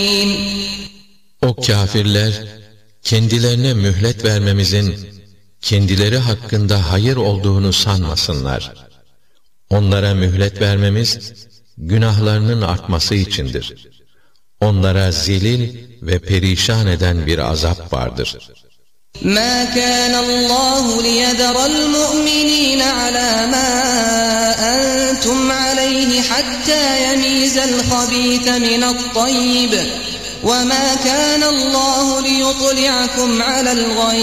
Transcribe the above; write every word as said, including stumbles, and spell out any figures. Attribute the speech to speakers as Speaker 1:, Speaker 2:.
Speaker 1: O kâfirler, kendilerine mühlet vermemizin, kendileri hakkında hayır olduğunu sanmasınlar. Onlara mühlet vermemiz, günahlarının artması içindir. Onlara zelil ve perişan eden bir azap vardır.
Speaker 2: مَا كَانَ اللّٰهُ لِيَذَرَ الْمُؤْمِنِينَ عَلَى مَا أَنْتُمْ عَلَيْهِ حَتَّى يَمِيزَ الْخَبِيثَ مِنَ الطَّيِّبِ وَمَا كَانَ اللّٰهُ لِيُطْلِعَكُمْ عَلَى الْغَيْبِ